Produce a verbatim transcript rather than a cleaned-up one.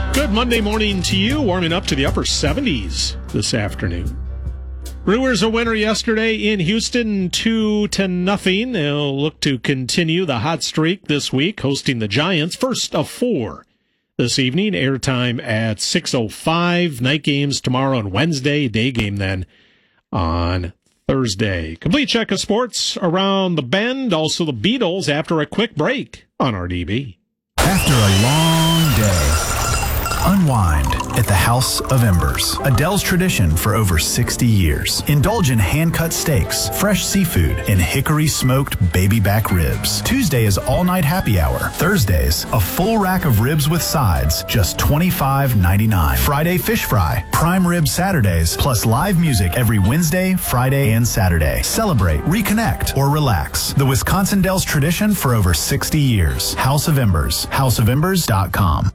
Good Monday morning to you, warming up to the upper seventies this afternoon. Brewers a winner yesterday in Houston, two to nothing. They'll look to continue the hot streak this week, hosting the Giants, first of four this evening. Airtime at six oh five. Night games tomorrow and Wednesday. Day game then on Thursday. Complete check of sports around the bend. Also the Beatles after a quick break on R D B. After a long day, unwind at the House of Embers, Adele's tradition for over sixty years. Indulge in hand-cut steaks, fresh seafood, and hickory-smoked baby back ribs. Tuesday is all-night happy hour. Thursdays, a full rack of ribs with sides, just twenty-five ninety-nine. Friday, fish fry. Prime rib Saturdays, plus live music every Wednesday, Friday, and Saturday. Celebrate, reconnect, or relax. The Wisconsin Dells tradition for over sixty years. House of Embers. house of embers dot com.